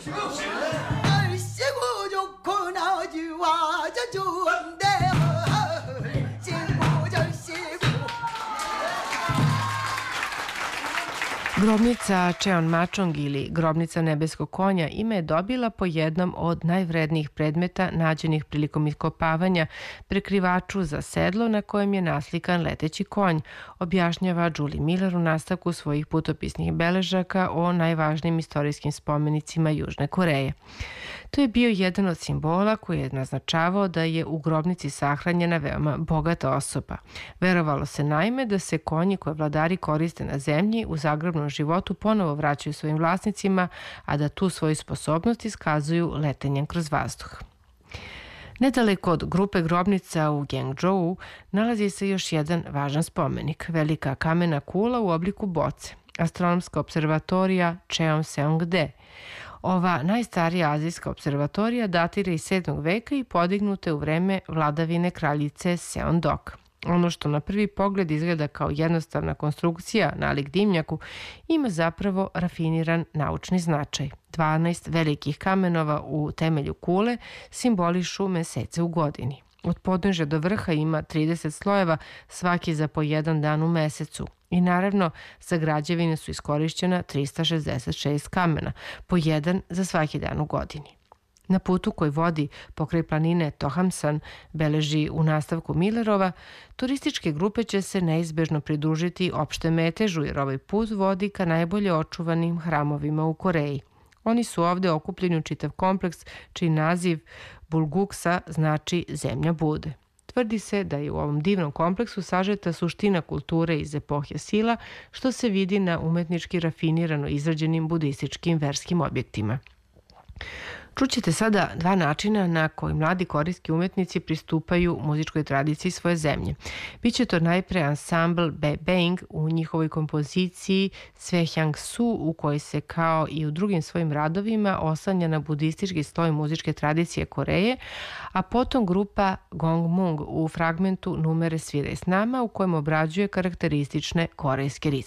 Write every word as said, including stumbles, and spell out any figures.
얼씨구 좋고 아주 아주 좋은데 얼씨구 절씨구. Grobnica Cheonmačong ili grobnica nebeskog konja ime je dobila po jednom od najvrednijih predmeta nađenih prilikom iskopavanja, prekrivaču za sedlo na kojem je naslikan leteći konj, objašnjava Julie Miller u nastavku svojih putopisnih beležaka o najvažnijim istorijskim spomenicima Južne Koreje. To je bio jedan od simbola koji je naznačavao da je u grobnici sahranjena veoma bogata osoba. Verovalo se naime da se konji koje vladari koriste na zemlji u zagrobnom životu ponovo vraćaju svojim vlasnicima, a da tu svoju sposobnost iskazuju letenjem kroz vazduh. Nedaleko od grupe grobnica u Guangzhou nalazi se još jedan važan spomenik, velika kamena kula u obliku boce, astronomska observatorija Cheonseongdae. Ova najstarija azijska observatorija datira iz sedmog veka i podignuta je u vreme vladavine kraljice Seondok. Ono što na prvi pogled izgleda kao jednostavna konstrukcija nalik dimnjaku ima zapravo rafiniran naučni značaj. dvanaest velikih kamenova u temelju kule simbolišu mesece u godini. Od podnožja do vrha ima trideset slojeva, svaki za po jedan dan u mesecu. I naravno, za građevine su iskorišćena trista šezdeset šest kamena, po jedan za svaki dan u godini. Na putu koji vodi pokraj planine Tohamsan, beleži u nastavku Millerova, turističke grupe će se neizbežno pridružiti opšte metežu jer ovaj put vodi ka najbolje očuvanim hramovima u Koreji. Oni su ovde okupljeni u čitav kompleks čiji naziv Bulguksa znači zemlja Bude. Tvrdi se da je u ovom divnom kompleksu sažeta suština kulture iz epohe Sila, što se vidi na umetnički rafinirano izrađenim budističkim verskim objektima. Čućete sada dva načina na koji mladi korejski umetnici pristupaju muzičkoj tradiciji svoje zemlje. Biće to najpre ansambl Bebeng u njihovoj kompoziciji Svehyang Su, u kojoj se kao i u drugim svojim radovima oslanja na budistički sloj muzičke tradicije Koreje, a potom grupa Gongmung u fragmentu Numere sviraj s nama, u kojem obrađuje karakteristične korejske ritme.